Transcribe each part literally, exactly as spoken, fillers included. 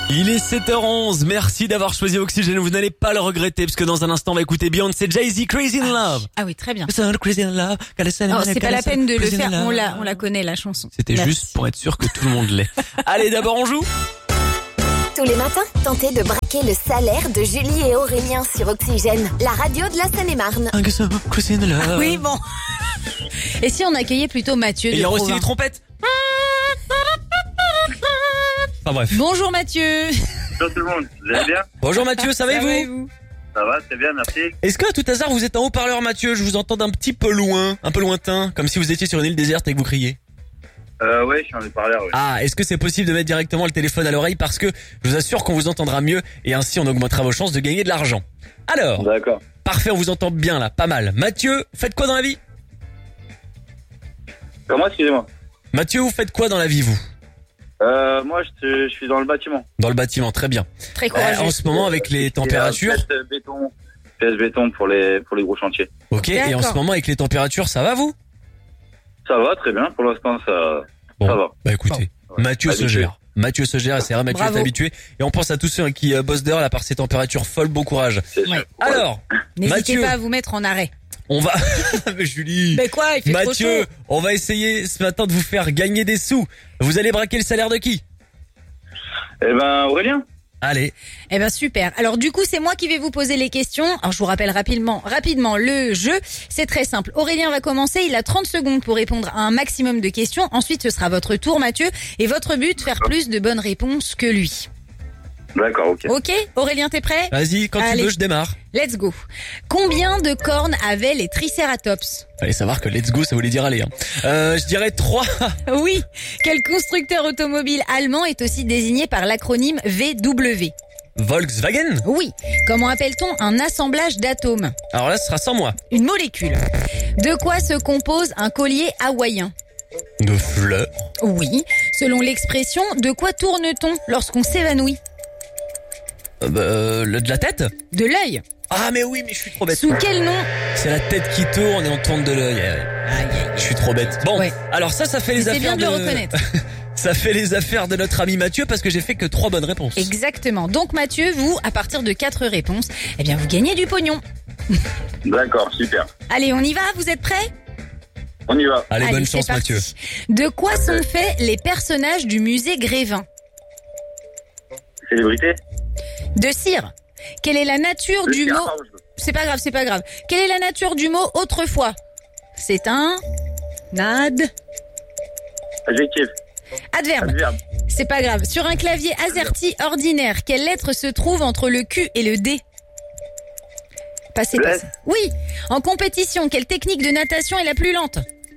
Il est sept heures onze, merci d'avoir choisi Oxygène, vous n'allez pas le regretter parce que dans un instant on va écouter Beyoncé, Jay-Z, Crazy in Love. Ah oui, très bien. Crazy in Love. Non, c'est pas la peine de le faire, on la, on la connaît la chanson. C'était Merci. juste pour être sûr que tout le monde l'ait. Allez, d'abord on joue. Tous les matins, tentez de braquer le salaire de Julie et Aurélien sur Oxygène, la radio de la Seine-et-Marne. Crazy in Love. Oui, bon. Et si on accueillait plutôt Mathieu Et de il y aura aussi Provins. les trompettes. Enfin bref. Bonjour Mathieu. Bonjour tout le monde, vous allez bien? Bonjour Mathieu, ça va et Ça va et vous vous Ça va, très bien, merci. Est-ce que à tout hasard vous êtes en haut-parleur Mathieu? Je vous entends d'un petit peu loin, un peu lointain, comme si vous étiez sur une île déserte et que vous criez. Euh, ouais, je suis en haut-parleur, ouais. Ah, est-ce que c'est possible de mettre directement le téléphone à l'oreille parce que je vous assure qu'on vous entendra mieux et ainsi on augmentera vos chances de gagner de l'argent. Alors, D'accord. parfait, on vous entend bien là, pas mal. Mathieu, faites quoi dans la vie? Comment, excusez-moi? Mathieu, vous faites quoi dans la vie vous? Euh, moi, je, je suis dans le bâtiment. Dans le bâtiment, très bien. Très Euh, courageux. en ce moment avec les températures, P S béton, P S béton pour les, pour les gros chantiers. ok, et en D'accord. ce moment avec les températures, ça va vous? Ça va, très bien, pour l'instant, ça, Bon, ça va. bah écoutez, Ouais. Mathieu se Habitué. gère. Mathieu se gère, c'est vrai, Mathieu Bravo. est habitué. Et on pense à tous ceux qui euh, bossent dehors là par ces températures folles, bon courage. C'est sûr. Ouais. Alors, N'hésitez Mathieu. pas à vous mettre en arrêt. on va... Mais Julie, Mais quoi, il fait trop Mathieu, chaud. on va essayer ce matin de vous faire gagner des sous. Vous allez braquer le salaire de qui? Eh ben, Aurélien? Allez, Eh ben super. Alors du coup, c'est moi qui vais vous poser les questions. Alors je vous rappelle rapidement, rapidement le jeu. C'est très simple. Aurélien va commencer. Il a trente secondes pour répondre à un maximum de questions. Ensuite, ce sera votre tour, Mathieu. Et votre but, faire plus de bonnes réponses que lui. D'accord, ok. Ok, Aurélien, t'es prêt? vas-y, quand Allez. tu veux, je démarre. Let's go. Combien de cornes avaient les Triceratops? Fallait savoir que let's go, ça voulait dire aller. Hein. Euh, je dirais trois. Oui. Quel constructeur automobile allemand est aussi désigné par l'acronyme V W? Volkswagen. Oui. Comment appelle-t-on un assemblage d'atomes? Alors là, ce sera sans moi. Une molécule. De quoi se compose un collier hawaïen? De fleurs. Oui. Selon l'expression, de quoi tourne-t-on lorsqu'on s'évanouit? Euh, bah, euh, le- de la tête. De l'œil. Ah mais oui, mais je suis trop bête. Sous quel nom? C'est la tête qui tourne et on tourne de l'œil. Aïe, aïe. Je suis trop bête. Bon, Ouais. alors ça, ça fait les C'est affaires bien de le de... reconnaître. Ça fait les affaires de notre ami Mathieu parce que j'ai fait que trois bonnes réponses. Exactement. Donc Mathieu, vous, à partir de quatre réponses, eh bien vous gagnez du pognon. D'accord, super. Allez, on y va? Vous êtes prêts? On y va. Allez, bonne c'est chance parti. Mathieu. De quoi sont faits les personnages du musée Grévin? Célébrité? De cire. Quelle est la nature du Ah, mot... pardon, je- C'est pas grave, c'est pas grave. Quelle est la nature du mot autrefois? C'est un... Nad... Adjectif. Adverbe. Adverbe. C'est pas grave. Sur un clavier AZERTY ordinaire, quelle lettre se trouve entre le Q et le D? Passez, Le passez. S. Oui. En compétition, quelle technique de natation est la plus lente?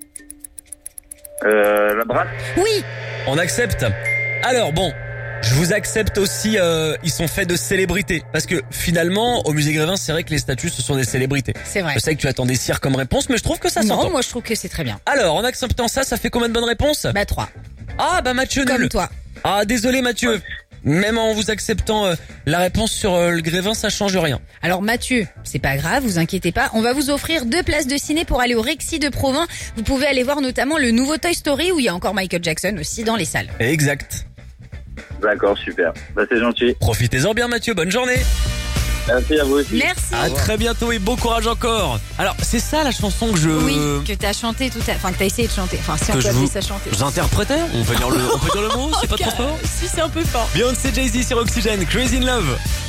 Euh, la brasse? Oui. On accepte. Alors bon, je vous accepte aussi, euh, ils sont faits de célébrités. Parce que finalement, au musée Grévin, c'est vrai que les statues, ce sont des célébrités. C'est vrai. Je sais que tu attendais cire comme réponse, mais je trouve que ça Non, s'entend. moi je trouve que c'est très bien. Alors, en acceptant ça, ça fait combien de bonnes réponses? Bah trois. Ah bah Mathieu Comme nul. toi. Ah désolé Mathieu. Même en vous acceptant euh, la réponse sur euh, le Grévin, ça change rien. Alors Mathieu, c'est pas grave, vous inquiétez pas, on va vous offrir deux places de ciné pour aller au Rexy de Provins. Vous pouvez aller voir notamment le nouveau Toy Story où il y a encore Michael Jackson aussi dans les salles. Exact. D'accord, super. Bah, c'est gentil. Profitez-en bien Mathieu, bonne journée. Merci à vous aussi. Merci. À très bientôt et bon courage encore. Alors, c'est ça la chanson que je... Oui, que t'as chanté tout à... Enfin, que t'as essayé de chanter. Enfin, si on Que peut je appeler vous- ça chanter. Vous interprétez? On peut dire le, on peut dire le mot, c'est pas trop fort? Si, c'est un peu fort. Beyoncé Jay-Z sur Oxygène, Crazy in Love.